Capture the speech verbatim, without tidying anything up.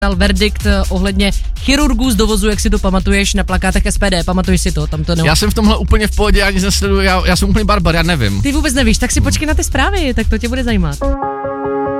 dal verdikt ohledně chirurgů z dovozu, jak si to pamatuješ na plakátech S P D, pamatuješ si to, tam to no. Já jsem v tomhle úplně v pohodě, já nic nesleduju, já, já jsem úplný barbar, já nevím. Ty vůbec nevíš, tak si počkej na ty zprávy, tak to tě bude zajímat.